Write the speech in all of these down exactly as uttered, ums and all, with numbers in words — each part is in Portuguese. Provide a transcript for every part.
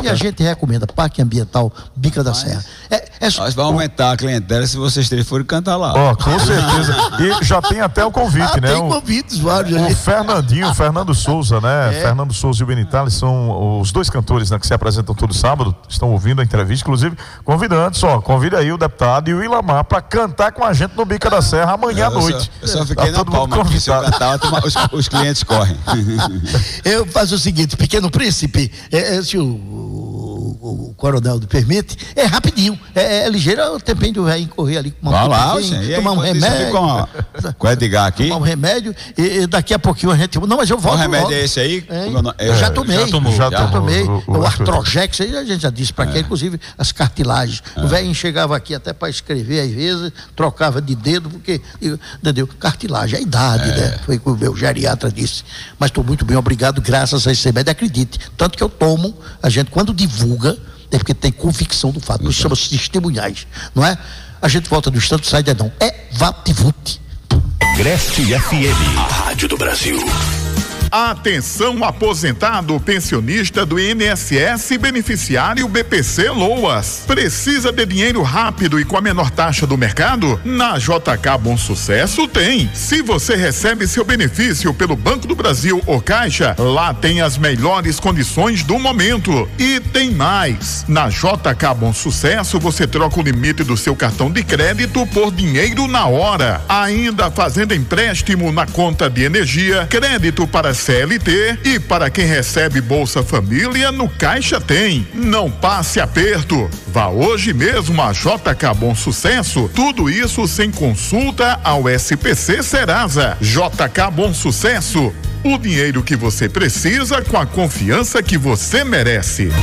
E a gente recomenda Parque Ambiental Bica da Serra. É, é... Nós vamos aumentar a clientela se vocês três forem cantar lá. Ó, oh, com certeza. E já tem até o convite, ah, né? Tem convites vários. O, o Fernandinho, o Fernando Souza, né? É. Fernando Souza e o Benitali são os dois cantores, né, que se apresentam todo sábado, estão ouvindo a entrevista, inclusive convidando, só, convida aí o deputado e o Ilamar para cantar com a gente no Bica da Serra amanhã à noite. Eu só, eu só fiquei tá na palma aqui, se eu cantar, os, os clientes correm. Eu faço o seguinte, Pequeno Príncipe, é, é, se o, o, o coronel me permite, é rapidinho, é, é ligeiro, o tempinho do velho correr ali, com uma lá, aí, tomar um remédio, com, com o Edgar aqui, tomar um remédio, e, e daqui a pouquinho a gente, não, mas eu volto. O remédio logo. É esse aí? É, eu, eu já tomei, já, tomou, já, já tomei, o, o, o Artrojex, aí a gente já disse para é. que, inclusive as cartilagens, é. o velho chegava aqui até para escrever, às vezes, trocava de dedo, porque, entendeu, cartilagem, a idade, é. né, foi o que o meu geriatra disse, mas estou muito bem, obrigado, graças a esse remédio, acredite, tanto que eu tomo, a gente quando divulga, é porque tem convicção do fato, isso chama-se testemunhais, não é? A gente volta do instante, sai de não, é Vativute. Creste F M, a rádio do Brasil. Atenção aposentado, pensionista do I N S S e beneficiário B P C Loas. Precisa de dinheiro rápido e com a menor taxa do mercado? Na J K Bom Sucesso tem. Se você recebe seu benefício pelo Banco do Brasil ou Caixa, lá tem as melhores condições do momento. E tem mais. Na J K Bom Sucesso você troca o limite do seu cartão de crédito por dinheiro na hora. Ainda fazendo empréstimo na conta de energia, crédito para C L T e para quem recebe Bolsa Família no Caixa tem. Não passe aperto. Vá hoje mesmo a J K Bom Sucesso. Tudo isso sem consulta ao S P C Serasa. J K Bom Sucesso. O dinheiro que você precisa com a confiança que você merece.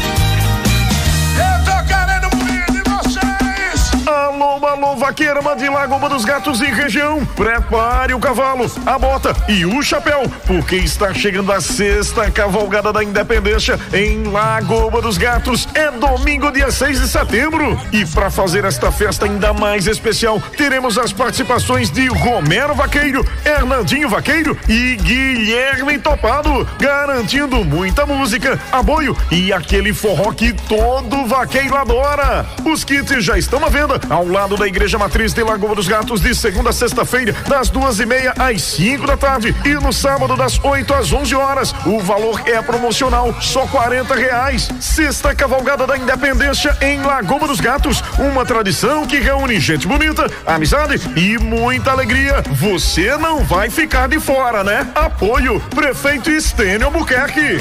Alô, alô, vaqueira, de Lagoa dos Gatos e região, prepare o cavalo, a bota e o chapéu, porque está chegando a sexta cavalgada da Independência em Lagoa dos Gatos, é domingo, dia seis de setembro, e para fazer esta festa ainda mais especial, teremos as participações de Romero Vaqueiro, Hernandinho Vaqueiro e Guilherme Topado, garantindo muita música, aboio e aquele forró que todo vaqueiro adora. Os kits já estão à venda ao lado da Igreja Matriz de Lagoa dos Gatos, de segunda a sexta-feira, das duas e meia às cinco da tarde, e no sábado das oito às onze horas. O valor é promocional, só quarenta reais. Sexta cavalgada da Independência em Lagoa dos Gatos, uma tradição que reúne gente bonita, amizade e muita alegria. Você não vai ficar de fora, né? Apoio Prefeito Estênio Albuquerque.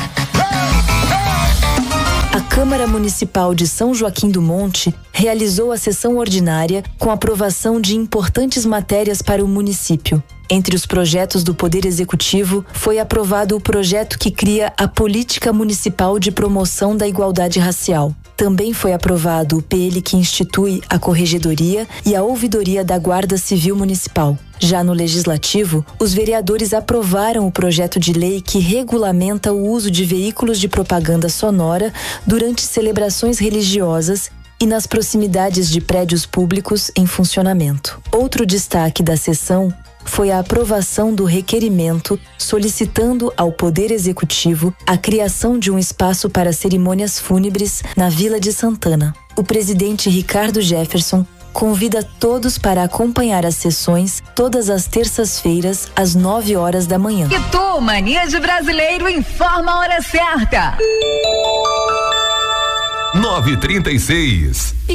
A Câmara Municipal de São Joaquim do Monte realizou a sessão ordinária com aprovação de importantes matérias para o município. Entre os projetos do Poder Executivo, foi aprovado o projeto que cria a Política Municipal de Promoção da Igualdade Racial. Também foi aprovado o P L que institui a Corregedoria e a Ouvidoria da Guarda Civil Municipal. Já no Legislativo, os vereadores aprovaram o projeto de lei que regulamenta o uso de veículos de propaganda sonora durante celebrações religiosas e nas proximidades de prédios públicos em funcionamento. Outro destaque da sessão foi a aprovação do requerimento solicitando ao Poder Executivo a criação de um espaço para cerimônias fúnebres na Vila de Santana. O presidente Ricardo Jefferson convida todos para acompanhar as sessões todas as terças-feiras às nove horas da manhã. E tu, Mania de Brasileiro, informa a hora certa. nove e trinta e seis.